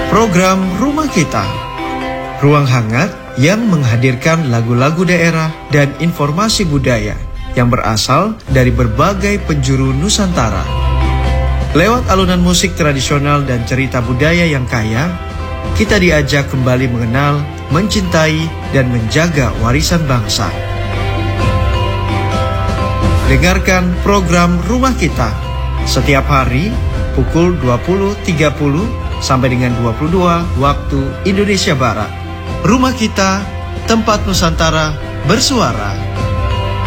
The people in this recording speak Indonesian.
Program Rumah Kita, ruang hangat yang menghadirkan lagu-lagu daerah dan informasi budaya yang berasal dari berbagai penjuru Nusantara. Lewat alunan musik tradisional dan cerita budaya yang kaya, kita diajak kembali mengenal, mencintai, dan menjaga warisan bangsa. Dengarkan program Rumah Kita setiap hari pukul 20.30 sampai dengan 22 waktu Indonesia Barat. Rumah Kita, tempat Nusantara bersuara.